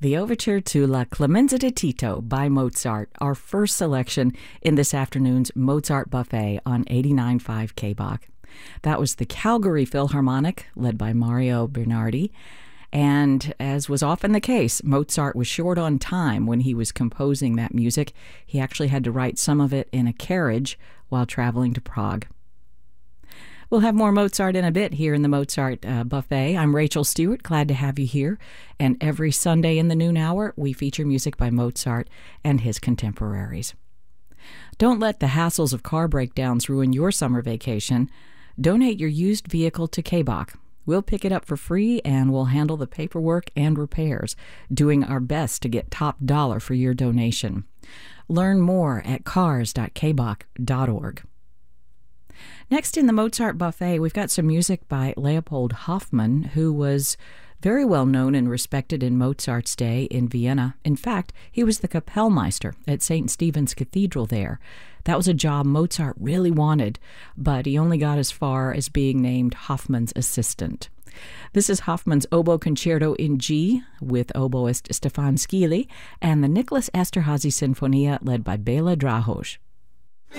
The overture to La Clemenza di Tito by Mozart, our first selection in this afternoon's Mozart Buffet on 89.5 KBach. That was the Calgary Philharmonic, led by Mario Bernardi. And as was often the case, Mozart was short on time when he was composing that music. He actually had to write some of it in a carriage while traveling to Prague. We'll have more Mozart in a bit here in the Mozart Buffet. I'm Rachel Stewart, glad to have you here. And every Sunday in the noon hour, we feature music by Mozart and his contemporaries. Don't let the hassles of car breakdowns ruin your summer vacation. Donate your used vehicle to KBach. We'll pick it up for free and we'll handle the paperwork and repairs, doing our best to get top dollar for your donation. Learn more at cars.kbach.org. Next in the Mozart Buffet, we've got some music by Leopold Hoffmann, who was very well known and respected in Mozart's day in Vienna. In fact, he was the Kapellmeister at St. Stephen's Cathedral there. That was a job Mozart really wanted, but he only got as far as being named Hoffmann's assistant. This is Hoffmann's Oboe Concerto in G with oboist Stefan Skili and the Nicholas Esterhazy Sinfonia led by Bela Drahos.